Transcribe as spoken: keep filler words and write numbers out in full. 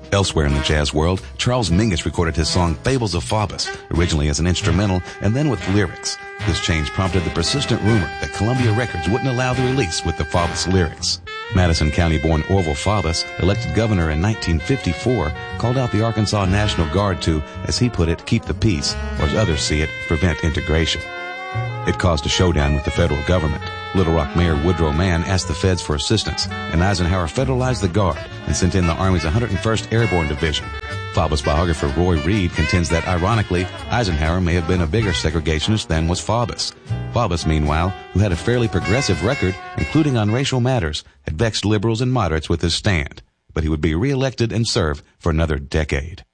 Elsewhere in the jazz world, Charles Mingus recorded his song Fables of Faubus, originally as an instrumental and then with lyrics. This change prompted the persistent rumor that Columbia Records wouldn't allow the release with the Faubus lyrics. Madison County-born Orville Faubus, elected governor in nineteen fifty-four, called out the Arkansas National Guard to, as he put it, keep the peace, or as others see it, prevent integration. It caused a showdown with the federal government. Little Rock Mayor Woodrow Mann asked the feds for assistance, and Eisenhower federalized the Guard and sent in the Army's one hundred first Airborne Division. Faubus biographer Roy Reed contends that, ironically, Eisenhower may have been a bigger segregationist than was Faubus. Faubus, meanwhile, who had a fairly progressive record, including on racial matters, had vexed liberals and moderates with his stand. But he would be reelected and serve for another decade.